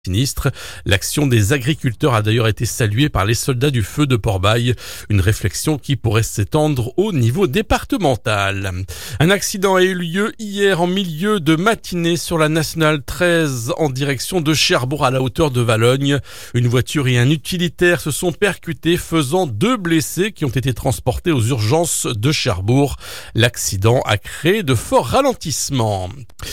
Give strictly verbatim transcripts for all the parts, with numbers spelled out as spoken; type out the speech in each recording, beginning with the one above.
sinistre. L'action des agriculteurs a d'ailleurs été saluée par les soldats du feu de Port-Bail, une réflexion qui pourrait s'étendre au niveau départemental. Un accident a eu lieu hier en milieu de matinée sur la nationale treize en direction de Cherbourg à la hauteur de Valognes. Une voiture et un utilitaire se sont percutés, faisant deux blessés qui ont été transportés aux urgences de Cherbourg. L'accident a créé de forts ralentissements.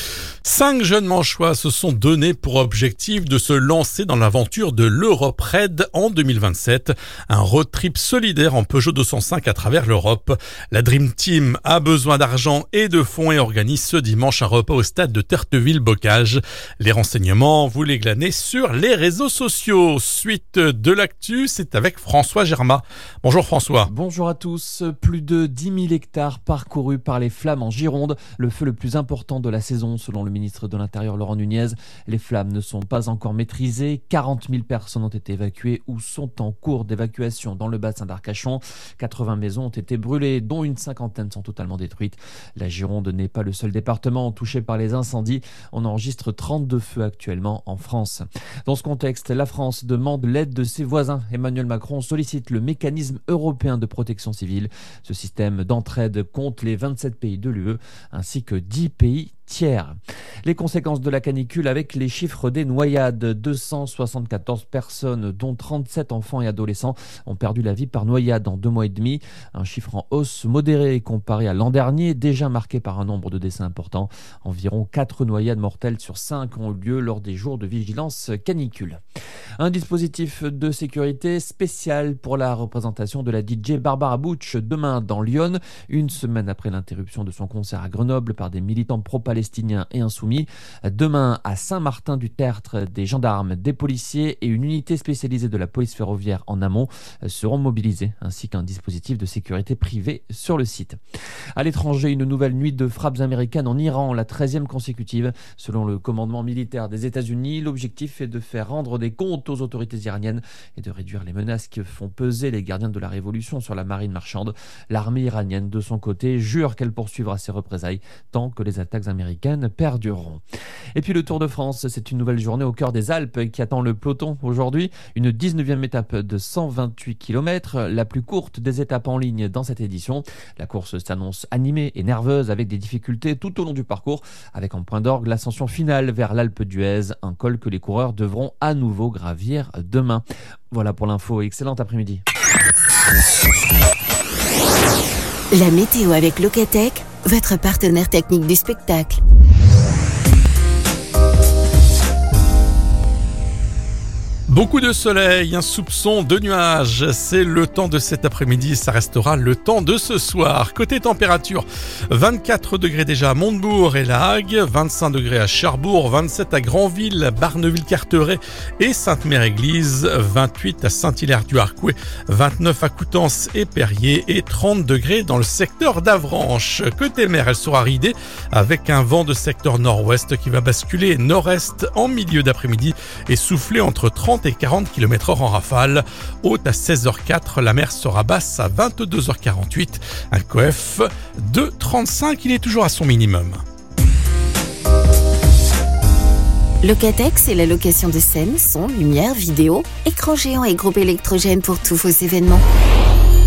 Cinq jeunes Manchois se sont donnés pour objectif de se lancer dans l'aventure de l'Europe Raid en deux mille vingt-sept, un road trip solidaire en Peugeot deux cent cinq à travers l'Europe. La Dream Team a besoin d'argent et de fonds et organise ce dimanche un repas au stade de Terteville-Bocage. Les renseignements, vous les glanez sur les réseaux sociaux. Suite de l'actu, c'est avec François Germain. Bonjour François. Bonjour à tous. Plus de dix mille hectares parcourus par les flammes en Gironde, le feu le plus important de la saison selon le ministre de l'Intérieur Laurent Nunez. Les flammes ne sont pas encore maîtrisées. quarante mille personnes ont été évacuées ou sont en cours d'évacuation dans le bassin d'Arcachon. quatre-vingts maisons ont été brûlées, dont une cinquantaine sont totalement détruites. La Gironde n'est pas le seul département touché par les incendies. On enregistre trente-deux feux actuellement en France. Dans ce contexte, la France demande l'aide de ses voisins. Emmanuel Macron sollicite le mécanisme européen de protection civile. Ce système d'entraide compte les vingt-sept pays de l'U E ainsi que dix pays tiers. Les conséquences de la canicule avec les chiffres des noyades. deux cent soixante-quatorze personnes, dont trente-sept enfants et adolescents, ont perdu la vie par noyade en deux mois et demi. Un chiffre en hausse modérée comparé à l'an dernier, déjà marqué par un nombre de décès important. Environ quatre noyades mortelles sur cinq ont eu lieu lors des jours de vigilance canicule. Un dispositif de sécurité spécial pour la représentation de la D J Barbara Butch demain dans Lyon, une semaine après l'interruption de son concert à Grenoble par des militants pro-palestiniens et insoumis. Demain, à Saint-Martin-du-Tertre, des gendarmes, des policiers et une unité spécialisée de la police ferroviaire en amont seront mobilisés, ainsi qu'un dispositif de sécurité privé sur le site. À l'étranger, une nouvelle nuit de frappes américaines en Iran, la treizième consécutive. Selon le commandement militaire des États-Unis, l'objectif est de faire rendre des comptes aux autorités iraniennes et de réduire les menaces que font peser les gardiens de la révolution sur la marine marchande. L'armée iranienne, de son côté, jure qu'elle poursuivra ses représailles tant que les attaques américaines perdureront. Et puis le Tour de France, c'est une nouvelle journée au cœur des Alpes qui attend le peloton aujourd'hui. Une dix-neuvième étape de cent vingt-huit kilomètres, la plus courte des étapes en ligne dans cette édition. La course s'annonce animée et nerveuse avec des difficultés tout au long du parcours, avec en point d'orgue l'ascension finale vers l'Alpe d'Huez, un col que les coureurs devront à nouveau gravir demain. Voilà pour l'info, excellent après-midi. La météo avec Locatech, votre partenaire technique du spectacle. Beaucoup de soleil, un soupçon de nuages, c'est le temps de cet après-midi, ça restera le temps de ce soir. Côté température, vingt-quatre degrés déjà à Montebourg et La Hague, vingt-cinq degrés à Cherbourg, vingt-sept à Granville, Barneville-Carteret et Sainte-Mère-Église, vingt-huit à Saint-Hilaire-du-Harcouët, vingt-neuf à Coutances et Perrier et trente degrés dans le secteur d'Avranches. Côté mer, elle sera ridée avec un vent de secteur nord-ouest qui va basculer nord-est en milieu d'après-midi et souffler entre trente et quarante kilomètres heure en rafale. Haute à seize heures quatre, la mer sera basse à vingt-deux heures quarante-huit. Un coef de trente-cinq, il est toujours à son minimum. Locatech, c'est la location de scènes, son, lumière, vidéo, écran géant et groupe électrogène pour tous vos événements.